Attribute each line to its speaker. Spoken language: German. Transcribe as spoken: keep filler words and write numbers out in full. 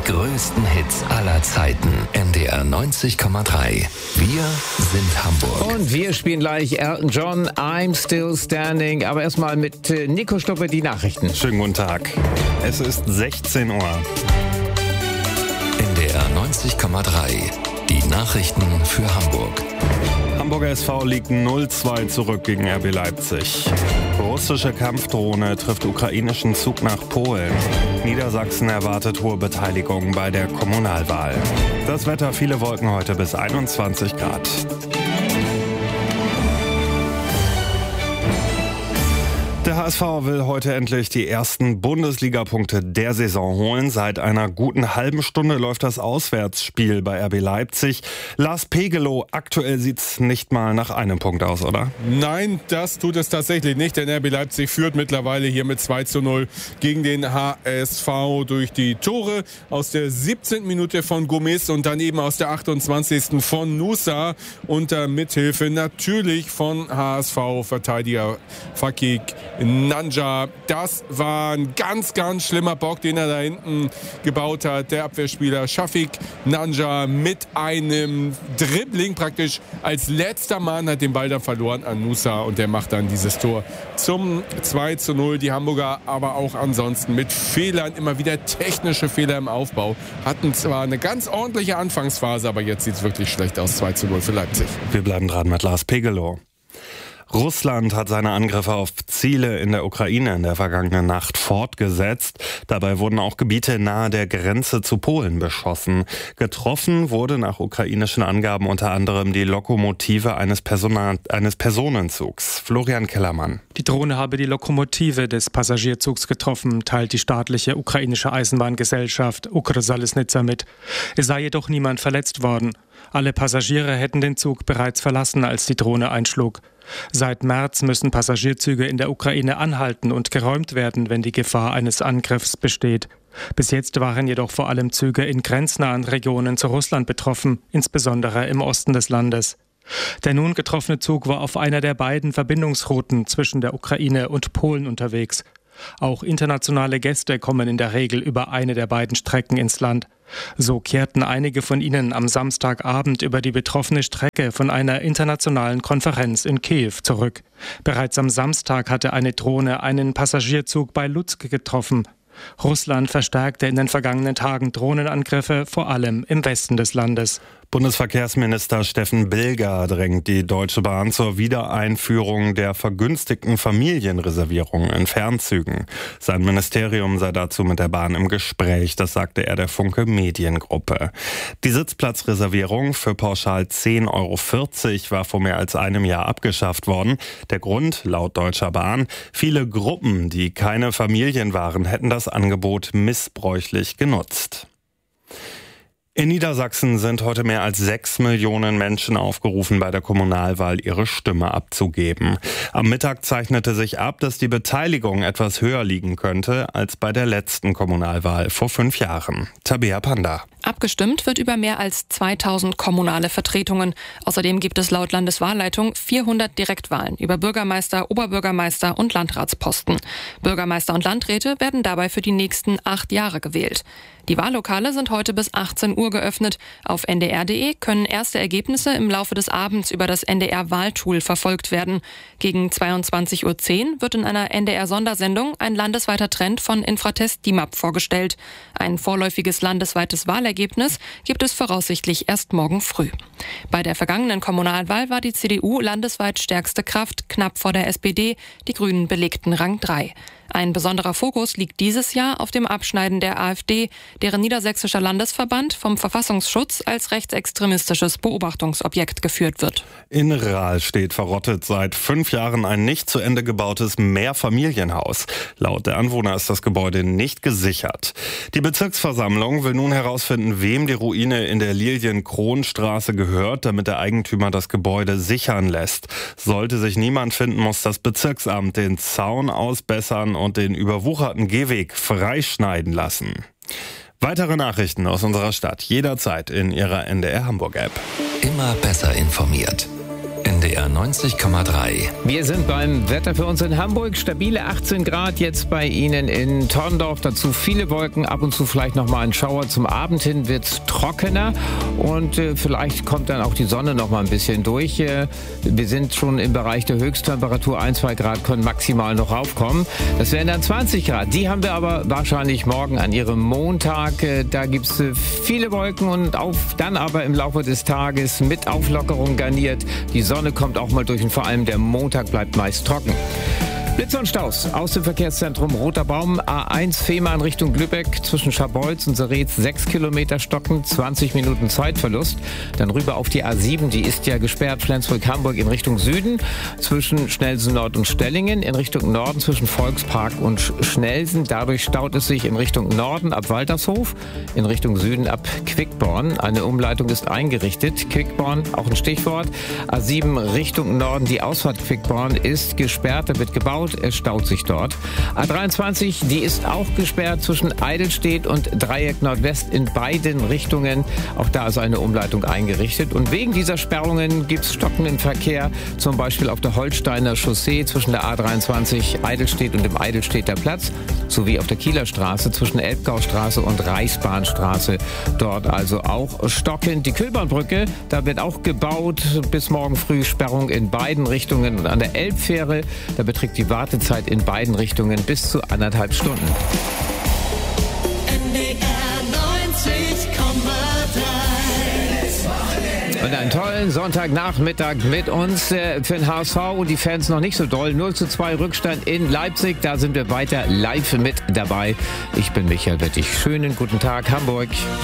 Speaker 1: größten Hits aller Zeiten. N D R neunzig Komma drei. Wir sind Hamburg.
Speaker 2: Und wir spielen gleich Elton John, I'm Still Standing. Aber erstmal mit äh, Nico Stuppe die Nachrichten.
Speaker 3: Schönen guten Tag. Es ist sechzehn Uhr.
Speaker 1: N D R neunzig Komma drei. Die Nachrichten für Hamburg.
Speaker 3: Hamburger S V liegt null zwei zurück gegen R B Leipzig. Russische Kampfdrohne trifft ukrainischen Zug nach Polen. Niedersachsen erwartet hohe Beteiligung bei der Kommunalwahl. Das Wetter, viele Wolken heute bis einundzwanzig Grad. Der H S V will heute endlich die ersten Bundesliga-Punkte der Saison holen. Seit einer guten halben Stunde läuft das Auswärtsspiel bei R B Leipzig. Lars Pegelow, aktuell sieht's nicht mal nach einem Punkt aus, oder?
Speaker 4: Nein, das tut es tatsächlich nicht, denn R B Leipzig führt mittlerweile hier mit zwei zu null gegen den H S V durch die Tore aus der siebzehnten Minute von Gomez und dann eben aus der achtundzwanzigsten von Nusa unter Mithilfe natürlich von H S V-Verteidiger Fakik Nanja. Das war ein ganz, ganz schlimmer Bock, den er da hinten gebaut hat. Der Abwehrspieler Shafik Nanja mit einem Dribbling praktisch als letzter Mann hat den Ball dann verloren an Nusa und der macht dann dieses Tor zum zwei zu null. Die Hamburger aber auch ansonsten mit Fehlern, immer wieder technische Fehler im Aufbau. Hatten zwar eine ganz ordentliche Anfangsphase, aber jetzt sieht es wirklich schlecht aus. zwei zu null für Leipzig.
Speaker 3: Wir bleiben dran mit Lars Pegelow. Russland hat seine Angriffe auf Ziele in der Ukraine in der vergangenen Nacht fortgesetzt. Dabei wurden auch Gebiete nahe der Grenze zu Polen beschossen. Getroffen wurde nach ukrainischen Angaben unter anderem die Lokomotive eines, Persona- eines Personenzugs. Florian Kellermann.
Speaker 5: Die Drohne habe die Lokomotive des Passagierzugs getroffen, teilt die staatliche ukrainische Eisenbahngesellschaft Ukrsalisnitsa mit. Es sei jedoch niemand verletzt worden. Alle Passagiere hätten den Zug bereits verlassen, als die Drohne einschlug. Seit März müssen Passagierzüge in der Ukraine anhalten und geräumt werden, wenn die Gefahr eines Angriffs besteht. Bis jetzt waren jedoch vor allem Züge in grenznahen Regionen zu Russland betroffen, insbesondere im Osten des Landes. Der nun getroffene Zug war auf einer der beiden Verbindungsrouten zwischen der Ukraine und Polen unterwegs. Auch internationale Gäste kommen in der Regel über eine der beiden Strecken ins Land. So kehrten einige von ihnen am Samstagabend über die betroffene Strecke von einer internationalen Konferenz in Kiew zurück. Bereits am Samstag hatte eine Drohne einen Passagierzug bei Lutsk getroffen. Russland verstärkte in den vergangenen Tagen Drohnenangriffe, vor allem im Westen des Landes.
Speaker 3: Bundesverkehrsminister Steffen Bilger drängt die Deutsche Bahn zur Wiedereinführung der vergünstigten Familienreservierung in Fernzügen. Sein Ministerium sei dazu mit der Bahn im Gespräch, das sagte er der Funke Mediengruppe. Die Sitzplatzreservierung für pauschal zehn Euro vierzig war vor mehr als einem Jahr abgeschafft worden. Der Grund, laut Deutscher Bahn, viele Gruppen, die keine Familien waren, hätten das Angebot missbräuchlich genutzt. In Niedersachsen sind heute mehr als sechs Millionen Menschen aufgerufen, bei der Kommunalwahl ihre Stimme abzugeben. Am Mittag zeichnete sich ab, dass die Beteiligung etwas höher liegen könnte als bei der letzten Kommunalwahl vor fünf Jahren. Tabea Panda.
Speaker 6: Abgestimmt wird über mehr als zweitausend kommunale Vertretungen. Außerdem gibt es laut Landeswahlleitung vierhundert Direktwahlen über Bürgermeister, Oberbürgermeister und Landratsposten. Bürgermeister und Landräte werden dabei für die nächsten acht Jahre gewählt. Die Wahllokale sind heute bis achtzehn Uhr geöffnet. Auf n d r punkt d e können erste Ergebnisse im Laufe des Abends über das N D R-Wahltool verfolgt werden. Gegen zweiundzwanzig Uhr zehn wird in einer N D R-Sondersendung ein landesweiter Trend von Infratest D I M A P vorgestellt. Ein vorläufiges landesweites Wahlergebnis gibt es voraussichtlich erst morgen früh. Bei der vergangenen Kommunalwahl war die C D U landesweit stärkste Kraft, knapp vor der S P D. Die Grünen belegten Rang drei. Ein besonderer Fokus liegt dieses Jahr auf dem Abschneiden der AfD, deren niedersächsischer Landesverband vom Verfassungsschutz als rechtsextremistisches Beobachtungsobjekt geführt wird.
Speaker 3: In Rahl steht verrottet seit fünf Jahren ein nicht zu Ende gebautes Mehrfamilienhaus. Laut der Anwohner ist das Gebäude nicht gesichert. Die Bezirksversammlung will nun herausfinden, wem die Ruine in der Lilien-Kron-Straße gehört, damit der Eigentümer das Gebäude sichern lässt. Sollte sich niemand finden, muss das Bezirksamt den Zaun ausbessern und den überwucherten Gehweg freischneiden lassen. Weitere Nachrichten aus unserer Stadt jederzeit in Ihrer N D R Hamburg App.
Speaker 1: Immer besser informiert. N D R neunzig Komma drei.
Speaker 2: Wir sind beim Wetter für uns in Hamburg. Stabile achtzehn Grad jetzt bei Ihnen in Torndorf. Dazu viele Wolken, ab und zu vielleicht noch mal ein Schauer. Zum Abend hin wird es trockener und äh, vielleicht kommt dann auch die Sonne noch mal ein bisschen durch. Äh, wir sind schon im Bereich der Höchsttemperatur. Ein, zwei Grad können maximal noch raufkommen. Das wären dann zwanzig Grad. Die haben wir aber wahrscheinlich morgen an Ihrem Montag. Äh, da gibt es äh, viele Wolken und auf, dann aber im Laufe des Tages mit Auflockerung garniert. Die Sonne kommt auch mal durch und vor allem der Montag bleibt meist trocken. Blitze und Staus aus dem Verkehrszentrum Roter Baum, A eins Fehmarn Richtung Lübeck, zwischen Scharbeutz und Seretz sechs Kilometer stocken, zwanzig Minuten Zeitverlust. Dann rüber auf die A sieben, die ist ja gesperrt, Flensburg-Hamburg in Richtung Süden, zwischen Schnelsen Nord und Stellingen, in Richtung Norden zwischen Volkspark und Schnelsen. Dadurch staut es sich in Richtung Norden ab Waltershof, in Richtung Süden ab Quickborn. Eine Umleitung ist eingerichtet. Quickborn, auch ein Stichwort. A sieben Richtung Norden, die Ausfahrt Quickborn ist gesperrt, da wird gebaut. Es staut sich dort. A dreiundzwanzig, die ist auch gesperrt zwischen Eidelstedt und Dreieck Nordwest in beiden Richtungen. Auch da ist eine Umleitung eingerichtet. Und wegen dieser Sperrungen gibt es stockenden Verkehr, zum Beispiel auf der Holsteiner Chaussee zwischen der A dreiundzwanzig Eidelstedt und dem Eidelstedter Platz, sowie auf der Kieler Straße zwischen Elbgaustraße und Reichsbahnstraße. Dort also auch stockend. Die Köhlbahnbrücke, da wird auch gebaut. Bis morgen früh Sperrung in beiden Richtungen. Und an der Elbfähre, da beträgt die Wartezeit in beiden Richtungen bis zu anderthalb Stunden.
Speaker 7: N D R neunzig Komma drei.
Speaker 2: Und einen tollen Sonntagnachmittag mit uns äh, für den H S V und die Fans noch nicht so doll. null zu zwei Rückstand in Leipzig, da sind wir weiter live mit dabei. Ich bin Michael Wettig. Schönen guten Tag, Hamburg.